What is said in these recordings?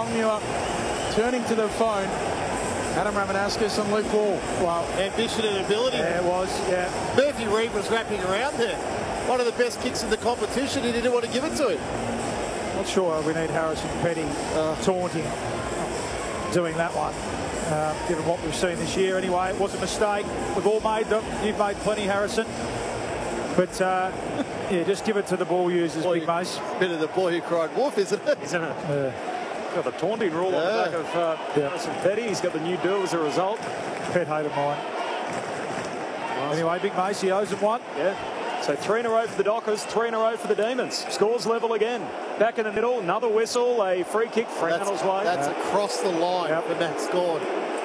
Longmuir turning to the phone. Adam Ramanauskas and Luke Wall. Well, ambition and ability. Yeah, it was, yeah. Murphy Reid was wrapping around there. One of the best kicks in the competition. He didn't want to give it to him. Not sure we need Harrison Petty taunting, doing that one. Given what we've seen this year anyway, it was a mistake. We've all made them. You've made plenty, Harrison. But, yeah, just give it to the ball users, Big Mace. Bit of the boy who cried wolf, isn't it? Isn't it? Got the taunting rule on the back of Harrison Petty. He's got the new do as a result. Pet hated mine. Anyway, Big Mace, he owes him one. Yeah. So 3 in a row for the Dockers, 3 in a row for the Demons. Scores level again. Back in the middle, another whistle, a free kick, Fremantle's way. That's across the line for Matt scored.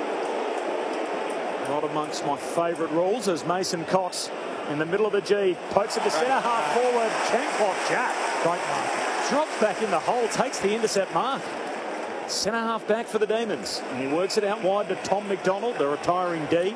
Not amongst my favourite rules as Mason Cox in the middle of the G pokes at the centre half forward. Chanclock Jack. Great mark. Drops back in the hole, takes the intercept mark. Centre half back for the Demons. And he works it out wide to Tom McDonald, the retiring D.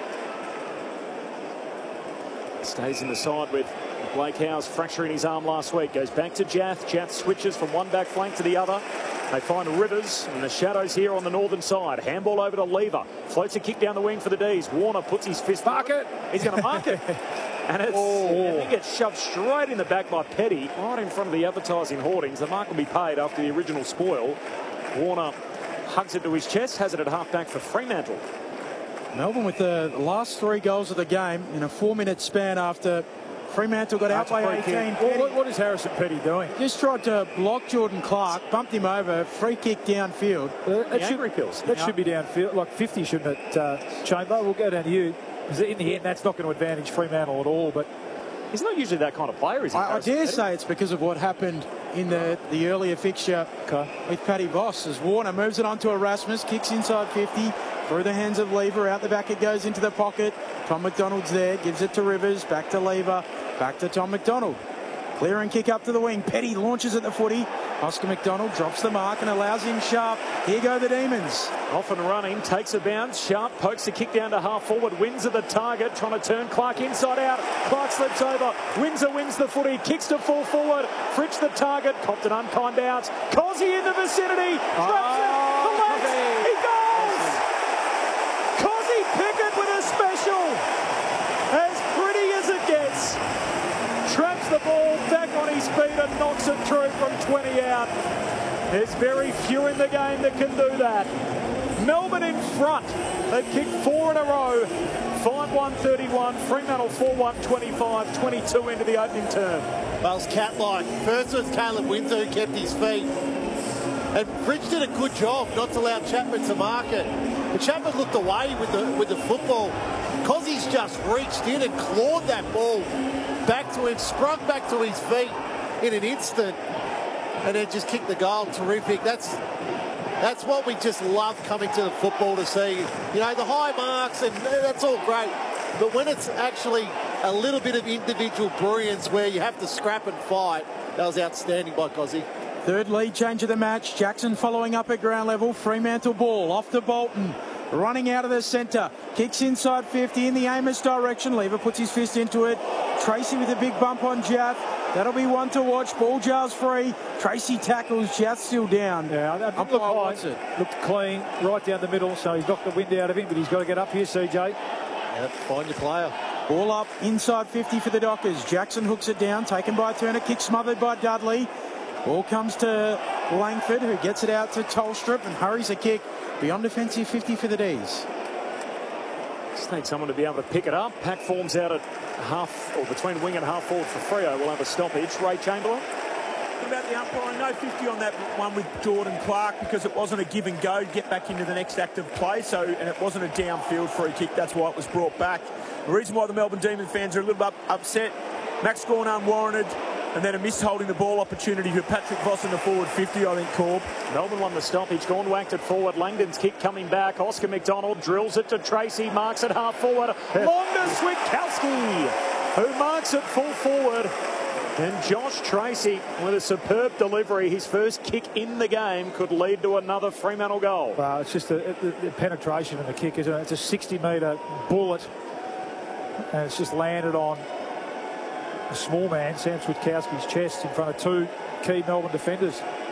Stays in the side with Blake Howes fracturing his arm last week. Goes back to Jath. Jath switches from one back flank to the other. They find Rivers in the shadows here on the northern side. Handball over to Lever. Floats a kick down the wing for the D's. Warner puts his fist. Mark it. He's going to mark it. And it gets shoved straight in the back by Petty, right in front of the advertising hoardings. The mark will be paid after the original spoil. Warner hugs it to his chest, has it at half back for Fremantle. Melbourne with the last 3 goals of the game in a 4-minute span after Fremantle got out by 18. What is Harrison Petty doing? Just tried to block Jordan Clark, bumped him over, free kick downfield. That should be downfield, like 50, shouldn't it, Chamber? We'll go down to you. Because in the end, that's not going to advantage Fremantle at all, but he's not usually that kind of player, is he? I dare say it's because of what happened in the earlier fixture with Paddy Voss, as Warner moves it on to Erasmus, kicks inside 50, through the hands of Lever, out the back it goes into the pocket. Tom McDonald's there, gives it to Rivers, back to Lever, back to Tom McDonald. Clear and kick up to the wing. Petty launches at the footy. Oscar McDonald drops the mark and allows him Sharp. Here go the Demons. Off and running, takes a bounce. Sharp pokes the kick down to half forward, wins at the target, trying to turn Clark inside out. Clark slips over. Windsor wins the footy, kicks to full forward. Fritsch the target, copped an unkind bounce. Cozzy in the vicinity. Straps it. The legs. He goes. Cozzy Pickett with a special. As pretty as it gets. Traps the ball back on his feet and knocks it through from 20 out. There's very few in the game that can do that. Melbourne in front. They've kicked 4 in a row. 5-1-31. Fremantle 4-1-25. 22 into the opening term. Well, it's cat-like. First was Caleb Windsor who kept his feet. And Fritsch did a good job not to allow Chapman to mark it. But Chapman looked away with the football. Cozzy's just reached in and clawed that ball back to him, sprung back to his feet in an instant, and then just kicked the goal. Terrific. That's what we just love coming to the football to see. You know, the high marks, and that's all great. But when it's actually a little bit of individual brilliance where you have to scrap and fight, that was outstanding by Cozzy. Third lead change of the match. Jackson following up at ground level. Fremantle ball off to Bolton. Running out of the centre. Kicks inside 50 in the Amos direction. Lever puts his fist into it. Tracy with a big bump on Jath. That'll be one to watch. Ball jars free. Tracy tackles. Jath still down. Yeah, looked clean right down the middle, so he's knocked the wind out of him, but he's got to get up here, CJ. Yeah, find your player. Ball up inside 50 for the Dockers. Jackson hooks it down. Taken by Turner. Kick smothered by Dudley. Ball comes to Langford, who gets it out to Tolstrup and hurries a kick beyond defensive 50 for the D's. Just need someone to be able to pick it up. Pack forms out at half, or between wing and half forward for Freo. We'll have a stoppage. Ray Chamberlain. What about the umpire? No 50 on that one with Jordan Clark because it wasn't a give and go to get back into the next active play. And it wasn't a downfield free kick. That's why it was brought back. The reason why the Melbourne Demon fans are a little bit upset, Max Gawn unwarranted, and then a miss holding the ball opportunity for Patrick Voss in the forward 50, I think, Corb. Melbourne won the stoppage. Gawn whacked it forward. Langdon's kick coming back. Oscar McDonald drills it to Tracy. Marks it half forward. Long to Switkowski, who marks it full forward. And Josh Tracy with a superb delivery. His first kick in the game could lead to another Fremantle goal. Well, it's just the penetration in the kick, isn't it? It's a 60-metre bullet. And it's just landed on a small man, Sam Switkowski's chest, in front of 2 key Melbourne defenders.